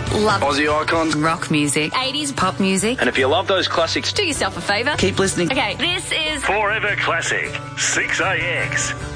Love Aussie icons, rock music, 80s pop music. and if you love those classics, Do yourself a favour. Keep listening. Okay, this is Forever Classic, 6AX.